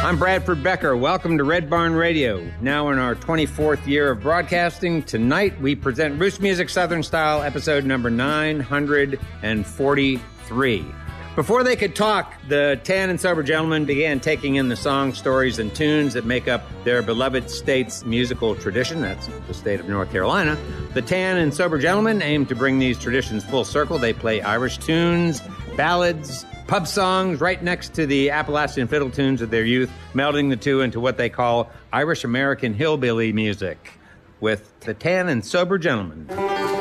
I'm Bradford Becker. Welcome to Red Barn Radio. Now in our 24th year of broadcasting, tonight we present Roots Music Southern Style, episode number 943. Before they could talk, the Tan and Sober Gentlemen began taking in the songs, stories, and tunes that make up their beloved state's musical tradition. That's the state of North Carolina. The Tan and Sober Gentlemen aim to bring these traditions full circle. They play Irish tunes, ballads, pub songs right next to the Appalachian fiddle tunes of their youth, melding the two into what they call Irish American hillbilly music with the Tan and Sober Gentlemen.